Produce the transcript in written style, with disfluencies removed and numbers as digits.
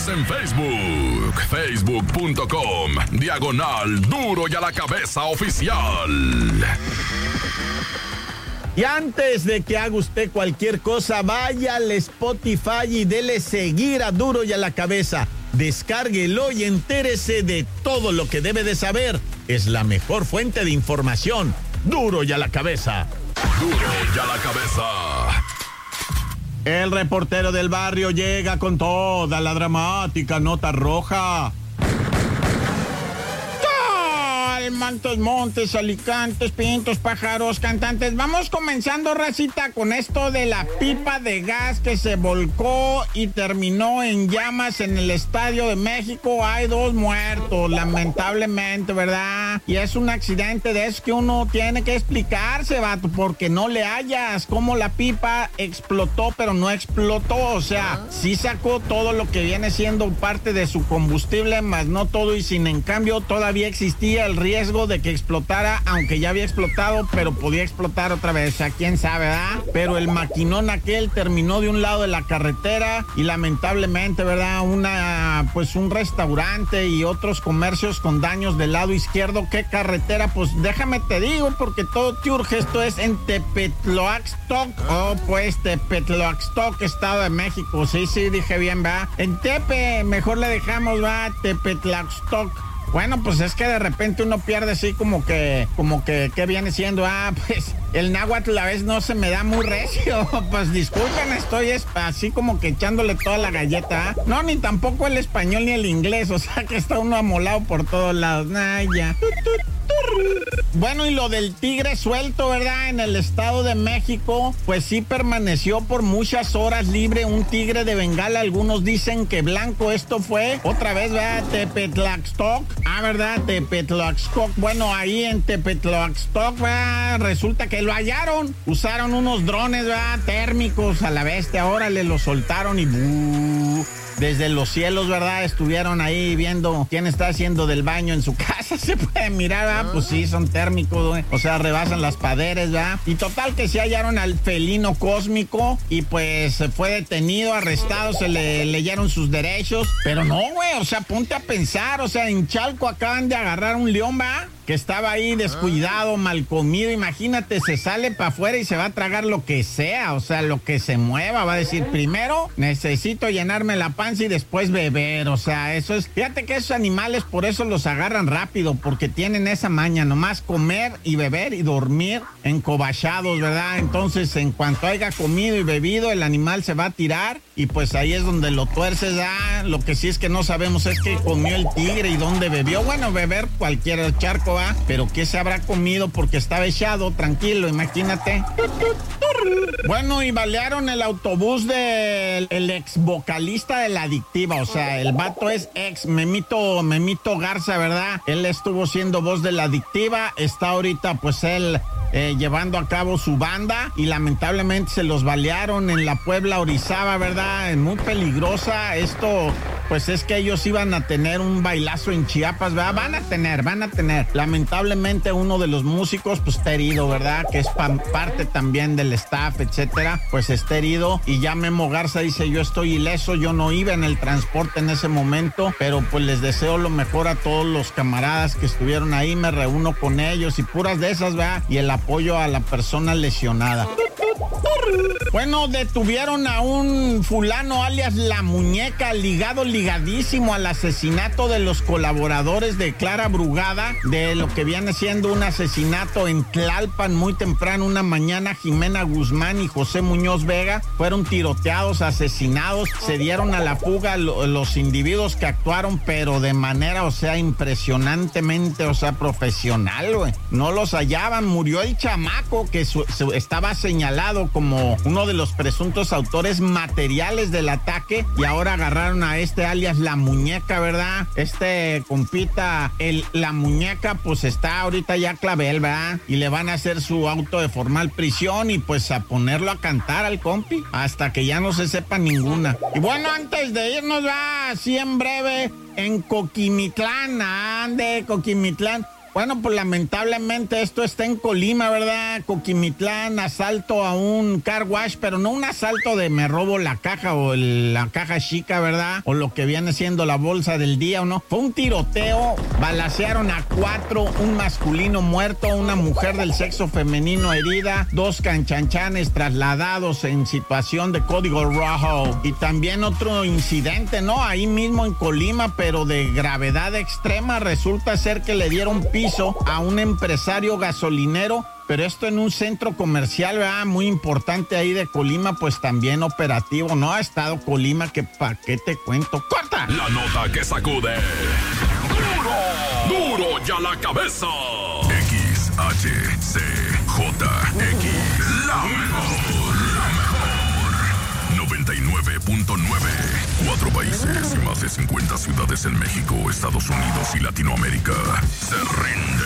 Síguenos en Facebook, facebook.com/Duro y a la Cabeza Oficial. Y antes de que haga usted cualquier cosa, vaya al Spotify y dele seguir a Duro y a la Cabeza. Descárguelo y entérese de todo lo que debe de saber. Es la mejor fuente de información. Duro y a la Cabeza. Duro y a la Cabeza. El reportero del barrio llega con toda la dramática nota roja. Mantos, montes, alicantes, pintos, pájaros, cantantes. Vamos comenzando, racita, con esto de la pipa de gas que se volcó y terminó en llamas en el Estadio de México. Hay 2 muertos, lamentablemente, ¿verdad? Y es un accidente de eso que uno tiene que explicarse, vato, porque no le hallas cómo la pipa explotó, pero no explotó. O sea, sí sacó todo lo que viene siendo parte de su combustible, más no todo, y sin en cambio todavía existía el riesgo de que explotara, aunque ya había explotado, pero podía explotar otra vez. O sea, quién sabe, ¿verdad? Pero el maquinón aquel terminó de un lado de la carretera y lamentablemente, ¿verdad? Un restaurante y otros comercios con daños del lado izquierdo. ¿Qué carretera? Pues déjame te digo, porque todo te urge. Esto es en Tepetloaxtoc. Tepetloaxtoc, Estado de México. Sí, dije bien, ¿verdad? En Tepe, mejor le dejamos, ¿verdad? Tepetloaxtoc. Bueno, pues es que de repente uno pierde así como que, ¿qué viene siendo? Pues el náhuatl a veces no se me da muy recio. Pues disculpen, estoy así como que echándole toda la galleta. No, ni tampoco el español ni el inglés, o sea que está uno amolado por todos lados. Ya. Bueno, y lo del tigre suelto, ¿verdad? En el Estado de México, pues sí permaneció por muchas horas libre un tigre de Bengala. Algunos dicen que blanco. Esto fue otra vez, ¿verdad? Tepetloaxtoc. ¿Verdad? Tepetloaxtoc. Bueno, ahí en Tepetloaxtoc, ¿verdad? Resulta que lo hallaron. Usaron unos drones, ¿verdad? Térmicos a la bestia. Ahora le lo soltaron y desde los cielos, ¿verdad? Estuvieron ahí viendo quién está haciendo del baño en su casa. Se puede mirar, ¿verdad? Pues sí, son térmicos, güey. O sea, rebasan las paredes, ¿verdad? Y total que se hallaron al felino cósmico y pues fue detenido, arrestado, se le leyeron sus derechos. Pero no, güey, o sea, ponte a pensar. O sea, en Chalco acaban de agarrar un león, ¿va? Que estaba ahí descuidado, mal comido. Imagínate, se sale para afuera y se va a tragar lo que sea, o sea, lo que se mueva. Va a decir, primero necesito llenarme la panza y después beber. O sea, eso es... Fíjate que esos animales por eso los agarran rápido, porque tienen esa maña, nomás comer y beber y dormir encobachados, ¿verdad? Entonces, en cuanto haya comido y bebido, el animal se va a tirar y pues ahí es donde lo tuerces. Lo que sí es que no sabemos es qué comió el tigre y dónde bebió. Bueno, beber cualquier charco, ¿va? Pero ¿qué se habrá comido? Porque estaba echado, tranquilo, imagínate. Bueno, y balearon el autobús del ex vocalista de La Adictiva. O sea, el vato es ex Memito Garza, ¿verdad? Él estuvo siendo voz de La Adictiva. Está ahorita, pues él llevando a cabo su banda y lamentablemente se los balearon en la Puebla Orizaba, ¿verdad? Muy peligrosa. Esto, pues es que ellos iban a tener un bailazo en Chiapas, ¿verdad? Van a tener. Lamentablemente uno de los músicos, pues está herido, ¿verdad? Que es parte también del staff, etcétera. Pues está herido y ya Memo Garza dice, yo estoy ileso, yo no iba en el transporte en ese momento, pero pues les deseo lo mejor a todos los camaradas que estuvieron ahí, me reúno con ellos y puras de esas, ¿verdad? Y el apoyo a la persona lesionada. Bueno, detuvieron a un fulano alias La Muñeca, ligadísimo al asesinato de los colaboradores de Clara Brugada, de lo que viene siendo un asesinato en Tlalpan muy temprano, una mañana. Jimena Guzmán y José Muñoz Vega fueron tiroteados, asesinados, se dieron a la fuga los individuos que actuaron, pero de manera, o sea, impresionantemente, o sea, profesional, güey. No los hallaban, murió el chamaco que estaba señalado como uno de los presuntos autores materiales del ataque, y ahora agarraron a este alias La Muñeca, ¿verdad? Este compita, La Muñeca, pues está ahorita ya clavel, ¿verdad? Y le van a hacer su auto de formal prisión y pues a ponerlo a cantar al compi hasta que ya no se sepa ninguna. Y bueno, antes de irnos, va así en breve, en Coquimitlán, Coquimitlán. Bueno, pues lamentablemente esto está en Colima, ¿verdad? Coquimitlán, asalto a un car wash, pero no un asalto de me robo la caja o la caja chica, ¿verdad? O lo que viene siendo la bolsa del día, ¿o no? Fue un tiroteo, balacearon a 4, un masculino muerto, una mujer del sexo femenino herida, 2 canchanchanes trasladados en situación de código rojo. Y también otro incidente, ¿no? Ahí mismo en Colima, pero de gravedad extrema. Resulta ser que le dieron piso a un empresario gasolinero, pero esto en un centro comercial, ¿verdad? Muy importante ahí de Colima, pues también operativo, ¿no? Ha estado Colima, que pa' qué te cuento. ¡Corta! La nota que sacude. ¡Duro! ¡Duro ya la cabeza! XHCJX, la mejor. 99.9. 4 países y más de 50 ciudades en México, Estados Unidos y Latinoamérica se rinde.